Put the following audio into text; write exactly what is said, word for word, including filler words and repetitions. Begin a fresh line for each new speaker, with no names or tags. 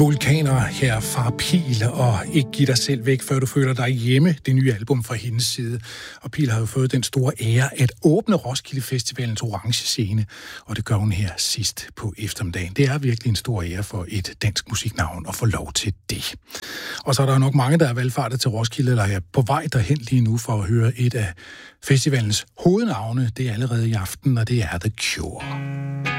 Vulkaner her fra Pil, og ikke give dig selv væk, før du føler dig hjemme. Det nye album fra hendes side. Og Pil har jo fået den store ære at åbne Roskilde Festivalens orange scene, og det gør hun her sidst på eftermiddagen. Det er virkelig en stor ære for et dansk musiknavn at få lov til det. Og så er der nok mange, der er valgfartet til Roskilde, eller er på vej derhen lige nu for at høre et af festivalens hovednavne. Det er allerede i aften, og det er The Cure.